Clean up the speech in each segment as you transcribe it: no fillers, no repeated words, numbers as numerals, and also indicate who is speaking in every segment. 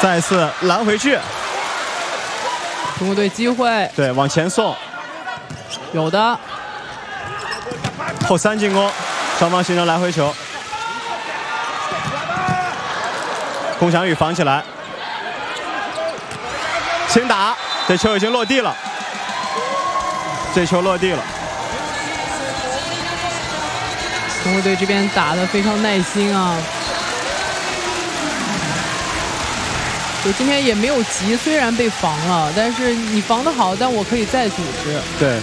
Speaker 1: 再次拦回去。
Speaker 2: 中国队机会，
Speaker 1: 对，往前送，
Speaker 2: 有的。
Speaker 1: 后3进攻，双方形成来回球。龚翔宇防起来，轻打，这球已经落地了。这球落地了。
Speaker 2: 中国队这边打得非常耐心啊。 就今天也没有急，虽然被防了，但是你防得好，但我可以再组织。
Speaker 1: 对，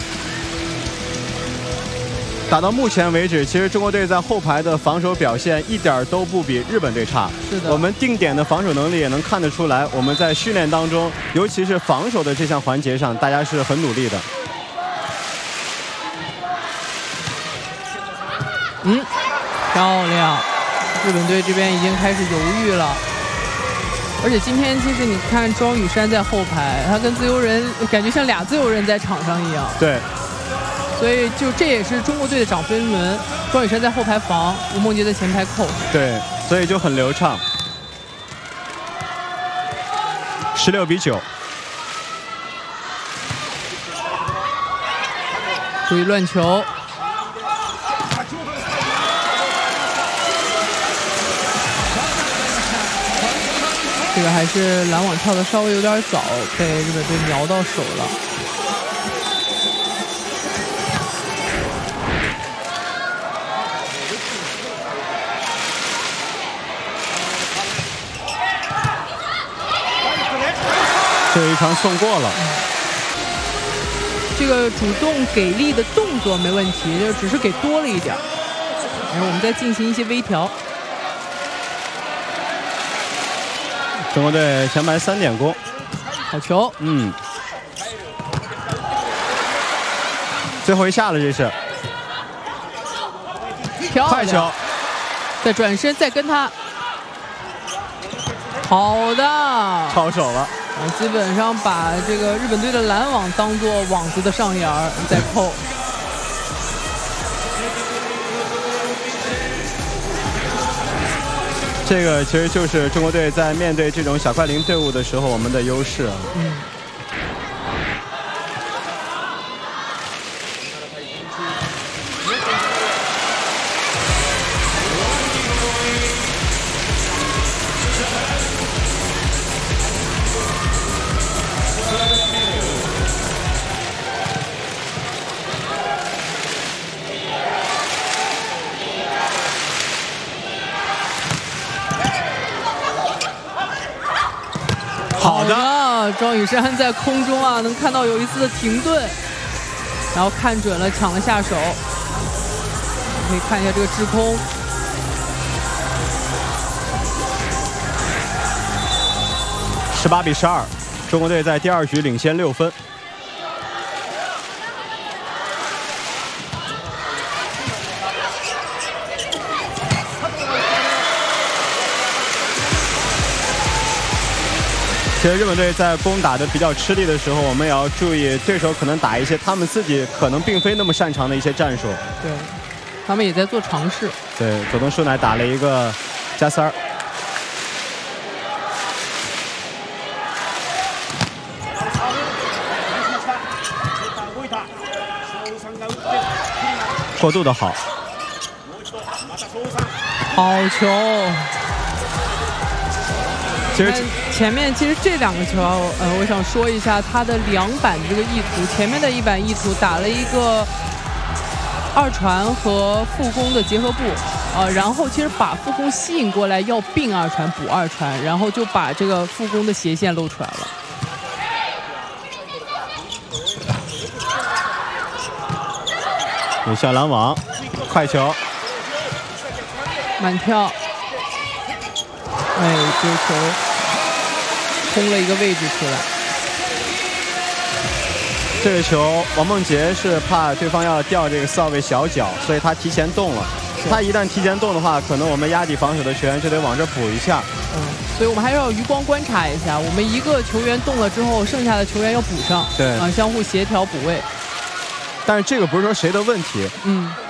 Speaker 1: 打到目前为止，其实中国队在后排的防守表现一点都不比日本队差。
Speaker 2: 是的，
Speaker 1: 我们定点的防守能力也能看得出来，我们在训练当中，尤其是防守的这项环节上，大家是很努力的。
Speaker 2: 漂亮！日本队这边已经开始犹豫了。 而且今天其实你看庄宇珊在后排，他跟自由人感觉像俩自由人在场上一样。
Speaker 1: 对，
Speaker 2: 所以就这也是中国队的长飞轮。庄宇珊在后排防，吴梦洁在前排扣。
Speaker 1: 对，所以就很流畅。16比9。
Speaker 2: 注意乱球。 这个还是拦网跳的稍微有点早，被日本队瞄到手了。
Speaker 1: 这一传送过了。
Speaker 2: 这个主动给力的动作没问题，就只是给多了一点。然后我们再进行一些微调。
Speaker 1: 中国队前排3点攻，
Speaker 2: 好球，
Speaker 1: 最后一下了，这是
Speaker 2: 漂亮，
Speaker 1: 快球，
Speaker 2: 再转身再跟他，好的，
Speaker 1: 抄手了，
Speaker 2: 基本上把这个日本队的拦网当做网子的上沿儿再扣。
Speaker 1: 这个其实就是中国队在面对这种小快灵队伍的时候，我们的优势。好的，
Speaker 2: 庄宇珊在空中啊，能看到有一次的停顿，然后看准了，抢了下手。可以看一下这个制空。
Speaker 1: 18比12，中国队在第2局领先6分。其实日本队在攻打的比较吃力的时候，我们也要注意对手可能打一些他们自己可能并非那么擅长的一些战术。
Speaker 2: 对，他们也在做尝试。
Speaker 1: 对，佐藤树乃打了一个加3。过渡的好，
Speaker 2: 好球！
Speaker 1: 其实
Speaker 2: 前面其实这2个球，我想说一下它的2板这个意图。前面的1板意图打了一个2传和副攻的结合部，然后其实把副攻吸引过来，要并2传补2传，然后就把这个副攻的斜线露出来了。
Speaker 1: 有效拦网，快球，
Speaker 2: 满跳，丢球空了一个位置出来。
Speaker 1: 这个球王梦洁是怕对方要吊这个4号位小脚，所以他提前动了。他一旦提前动的话，可能我们压底防守的球员就得往这补一下。
Speaker 2: 所以我们还是要余光观察一下，我们一个球员动了之后，剩下的球员要补上，
Speaker 1: 对，
Speaker 2: 相互协调补位。
Speaker 1: 但是这个不是说谁的问题，